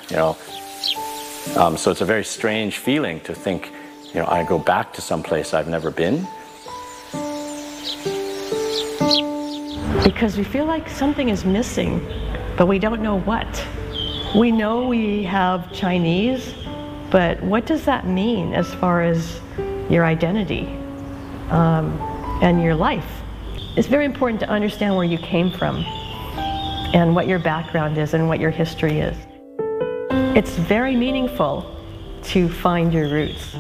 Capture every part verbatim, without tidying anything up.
You know, um, so it's a very strange feeling to think, you know, I go back to some place I've never been. Because we feel like something is missing, but we don't know what. We know we have Chinese, but what does that mean as far as your identity um, and your life? It's very important to understand where you came from and what your background is and what your history is. It's very meaningful to find your roots.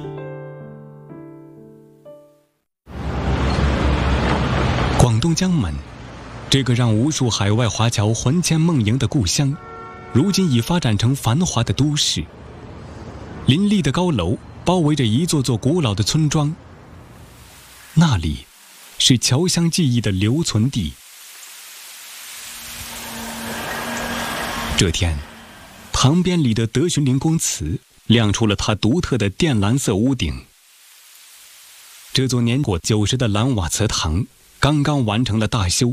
广东江门，这个让无数海外华侨魂牵梦萦的故乡，如今已发展成繁华的都市。林立的高楼包围着一座座古老的村庄，那里是侨乡记忆的留存地。这天，塘边里的德循林公祠亮出了它独特的靛蓝色屋顶。这座年过九十的蓝瓦祠堂刚刚完成了大修。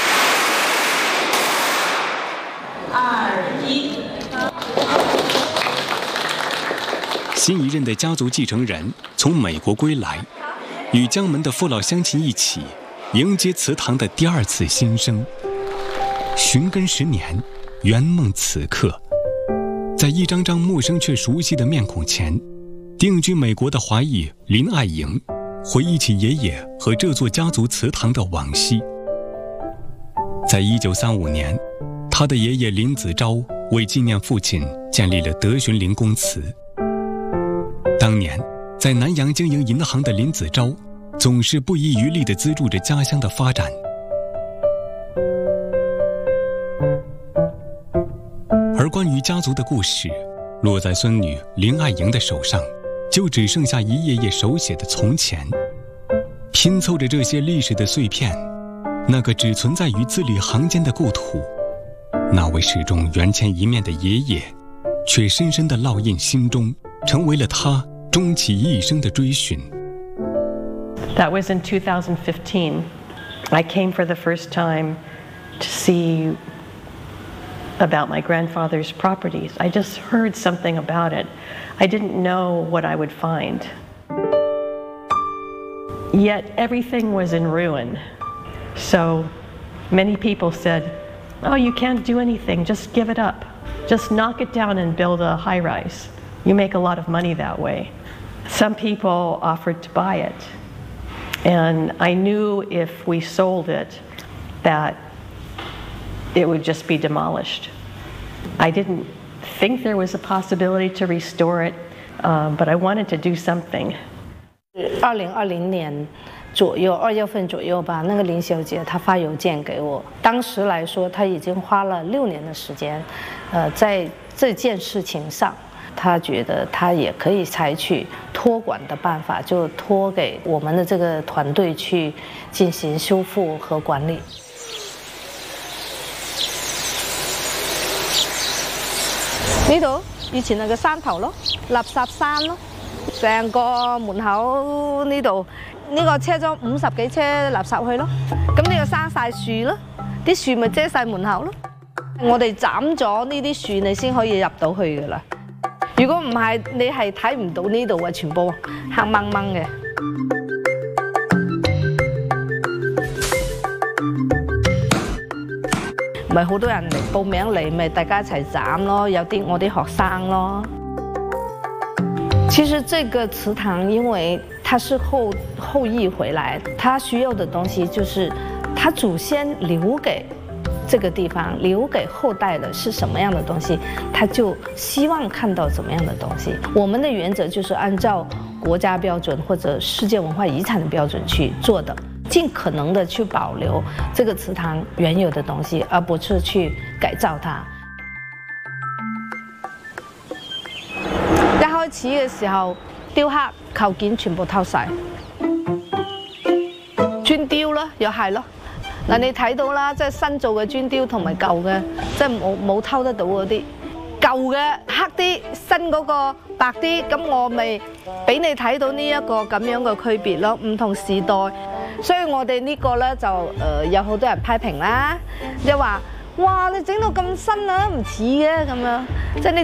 二一， 新一任的家族继承人从美国归来，与江门的父老乡亲一起迎接祠堂的第二次新生。寻根十年，圆梦此刻。在一张张陌生却熟悉的面孔前，定居美国的华裔林爱莹回忆起爷爷和这座家族祠堂的往昔。在一九三五年，他的爷爷林子昭为纪念父亲建立了德循林公祠。当年在南洋经营银行的林子昭总是不遗余力地资助着家乡的发展。而关于家族的故事，落在孙女林爱莹的手上，就只剩下一页页手写的从前。拼凑着这些历史的碎片，那个只存在于字里行间的故土，那位始终缘牵一面的爷爷，却深深地烙印心中，成为了他终其一生的追寻。 That was in two thousand fifteen. I came for the first time to see about my grandfather's properties. I just heard something about it. I didn't know what I would find. Yet everything was in ruin. So many people said, oh, you can't do anything, just give it up. Just knock it down and build a high-rise. You make a lot of money that way. Some people offered to buy it. And I knew if we sold it, that it would just be demolished. I didn't think there was a possibility to restore it, um, but I wanted to do something. 二零二零年左右，二月份左右吧，那个林小姐她发邮件给我，当时来说，她已经花了六年的时间，呃，在这件事情上，她觉得她也可以采取托管的办法，就托给我们的这个团队去进行修复和管理。呢度以前係個山頭咯，垃圾山咯。 成個門口呢度，呢個車咗五十幾車垃圾去咯。咁呢個生晒樹咯，啲樹咪遮晒門口咯。我哋斬咗呢啲樹，你先可以入到去噶啦。如果唔係，你係睇唔到呢度嘅，全部黑掹掹嘅。咪好多人嚟報名嚟，咪大家一齊斬咯。有啲我啲學生咯。 其实这个祠堂，因为它是后后裔回来，他需要的东西就是他祖先留给这个地方、留给后代的是什么样的东西，他就希望看到怎么样的东西。我们的原则就是按照国家标准或者世界文化遗产的标准去做的，尽可能的去保留这个祠堂原有的东西，而不是去改造它。 開始嘅時候，雕刻構件全部偷晒，磚雕啦，又係咯。嗱，你睇到啦，即係新做嘅磚雕同埋舊嘅，即係冇冇偷得到嗰啲。舊嘅黑啲，新嗰個白啲，咁我咪俾你睇到呢一個咁樣嘅區別咯，唔同時代。所以我哋呢個咧就誒、呃、有好多人批評啦，即係話哇你整到咁新啊，唔似嘅咁樣，即係呢。